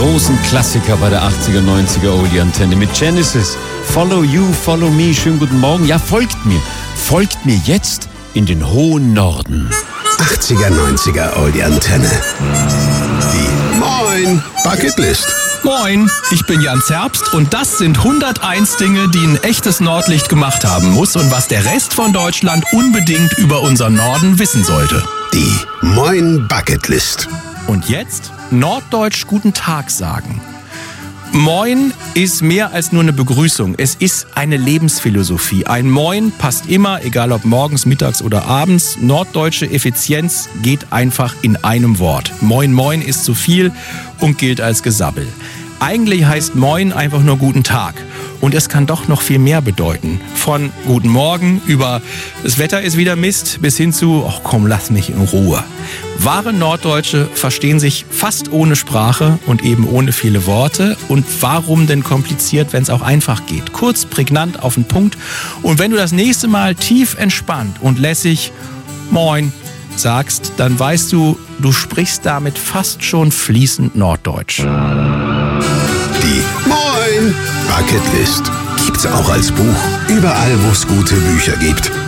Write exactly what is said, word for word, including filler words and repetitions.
großen Klassiker bei der achtziger, neunziger Oldie-Antenne mit Genesis. Follow you, follow me. Schönen guten Morgen. Ja, folgt mir. Folgt mir jetzt in den hohen Norden. achtziger, neunziger Oldie-Antenne. Die Moin Bucketlist. Moin, ich bin Jan Zerbst und das sind hunderteins Dinge, die ein echtes Nordlicht gemacht haben muss und was der Rest von Deutschland unbedingt über unseren Norden wissen sollte. Die Moin Bucketlist. Und jetzt norddeutsch guten Tag sagen. Moin ist mehr als nur eine Begrüßung. Es ist eine Lebensphilosophie. Ein Moin passt immer, egal ob morgens, mittags oder abends. Norddeutsche Effizienz geht einfach in einem Wort. Moin Moin ist zu viel und gilt als Gesabbel. Eigentlich heißt Moin einfach nur guten Tag. Und es kann doch noch viel mehr bedeuten. Von guten Morgen über das Wetter ist wieder Mist bis hin zu, ach komm, lass mich in Ruhe. Wahre Norddeutsche verstehen sich fast ohne Sprache und eben ohne viele Worte. Und warum denn kompliziert, wenn es auch einfach geht? Kurz, prägnant, auf den Punkt. Und wenn du das nächste Mal tief entspannt und lässig Moin sagst, dann weißt du, du sprichst damit fast schon fließend Norddeutsch. Die Moin Bucketlist gibt's auch als Buch. Überall, wo es gute Bücher gibt.